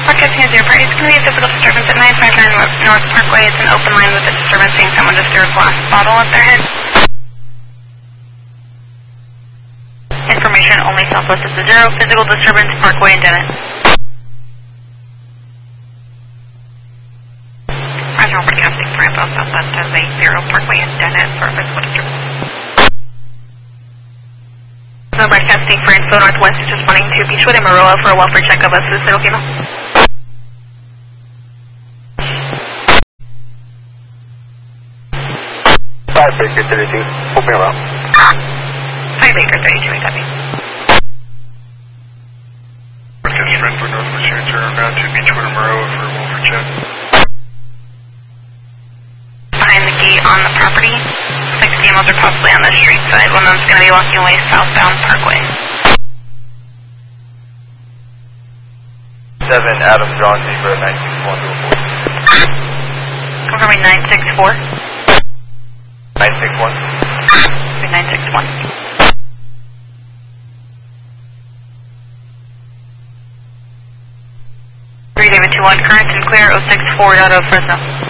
Broadcasting is your party. It's going to be a physical disturbance at 959 North Parkway. It's an open line with a disturbance saying someone just threw a glass bottle at their head. Information only southwest of the 0. Physical disturbance, Parkway and Dennett. Roger, broadcasting for info southwest of the 0. Parkway and Dennett for physical disturbance. No broadcasting for info northwest is responding to Beechwood and Maroa for a welfare check of a suicidal female. Baker 32, moving around. Hi, Baker 32, I copy. Broadcast Renfrew, Northwest here, turn around to Beechwood and Maroa for a welfare check. Behind the gate on the property. 6 females are possibly on the street side. One of them's going to be walking away southbound Parkway. 7 Adam John Zebra 961 to report. Confirming 964. 961. 961. 3 David 21, current and clear 064 out of Fresno.